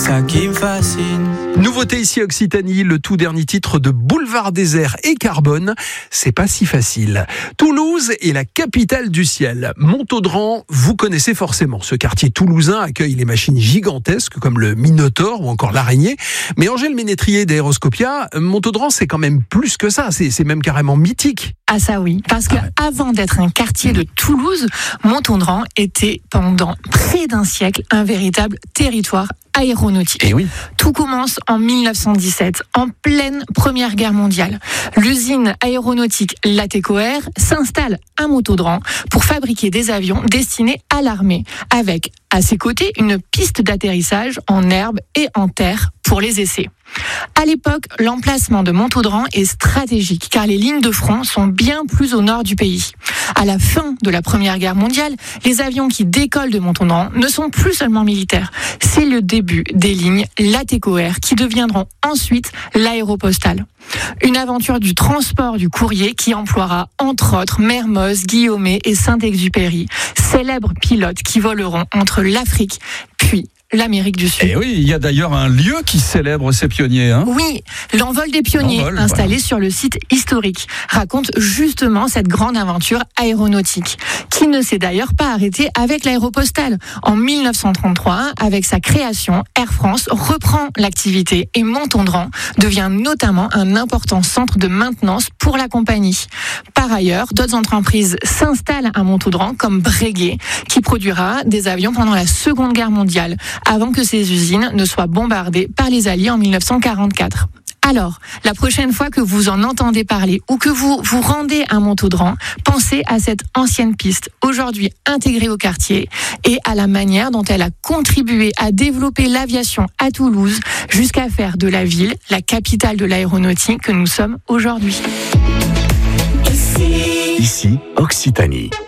ça qui me fascine. Nouveauté ici Occitanie, le tout dernier titre de Boulevard Désert et Carbone, c'est pas si facile. Toulouse est la capitale du ciel. Montaudran, vous connaissez forcément. Ce quartier toulousain accueille les machines gigantesques comme le Minotaure ou encore l'Araignée. Mais Angèle Ménétrier d'Aéroscopia, Montaudran c'est quand même plus que ça, c'est même carrément mythique. Ah ça oui, parce que avant d'être un quartier de Toulouse, Montaudran était pendant près d'un siècle un véritable territoire aéronautique. Et oui. Tout commence en 1917, en pleine Première Guerre mondiale. L'usine aéronautique Lateco Air s'installe à Montaudran pour fabriquer des avions destinés à l'armée, avec à ses côtés une piste d'atterrissage en herbe et en terre pour les essais. À l'époque, l'emplacement de Montaudran est stratégique car les lignes de front sont bien plus au nord du pays. À la fin de la Première Guerre mondiale, les avions qui décollent de Montaudran ne sont plus seulement militaires. C'est le début des lignes Lateco Air qui deviendront ensuite l'Aéropostale. Une aventure du transport du courrier qui emploiera entre autres Mermoz, Guillaumet et Saint-Exupéry, célèbres pilotes qui voleront entre l'Afrique puis l'Amérique du Sud. Et oui, il y a d'ailleurs un lieu qui célèbre ces pionniers. Oui, l'envol des pionniers, installé sur le site historique, raconte justement cette grande aventure aéronautique, qui ne s'est d'ailleurs pas arrêtée avec l'Aéropostale. En 1933, avec sa création, Air France reprend l'activité et Montaudran devient notamment un important centre de maintenance pour la compagnie. Par ailleurs, d'autres entreprises s'installent à Montaudran, comme Breguet, qui produira des avions pendant la Seconde Guerre mondiale, avant que ces usines ne soient bombardées par les Alliés en 1944. Alors, la prochaine fois que vous en entendez parler ou que vous vous rendez à Montaudran, pensez à cette ancienne piste, aujourd'hui intégrée au quartier, et à la manière dont elle a contribué à développer l'aviation à Toulouse, jusqu'à faire de la ville la capitale de l'aéronautique que nous sommes aujourd'hui. Ici, Occitanie.